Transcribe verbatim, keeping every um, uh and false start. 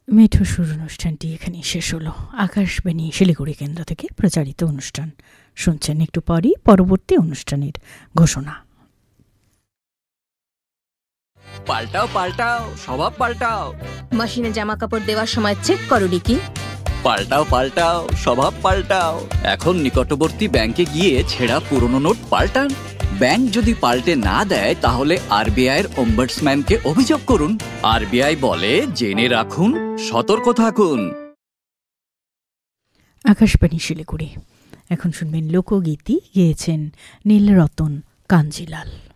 মেঠো সুর অনুষ্ঠানটি এখানেই শেষ হলো। আকাশবাণী শিলিগুড়ি কেন্দ্র থেকে প্রচারিত অনুষ্ঠান শুনছেন। একটু পরই পরবর্তী অনুষ্ঠানের ঘোষণা। পাল্টাও পাল্টাও স্বভাব পাল্টাও। মেশিনে জামা কাপড় দেওয়ার সময় চেক করোনি কি? পাল্টাও পাল্টাও স্বভাব পাল্টাও। এখন নিকটবর্তী ব্যাংকে গিয়ে ছেঁড়া পুরনো নোট পাল্টান। ব্যাংক যদি পাল্টে না দেয় তাহলে আরবিআই এর ওম্বাডসম্যানকে অভিযোগ করুন। আরবিআই বলে, জেনে রাখুন, সতর্ক থাকুন। আকাশবাণী শিলিগুড়ি। এখন শুনবেন লোকগীতি, গেয়েছেন নীলরতন কাঞ্জিলাল।